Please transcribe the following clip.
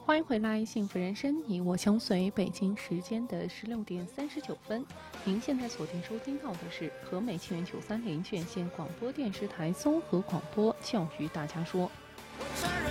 欢迎回来，幸福人生，你我相随。北京时间的16点39分，您现在锁定收听到的是和美清源930全线广播电视台综合广播教育大家说。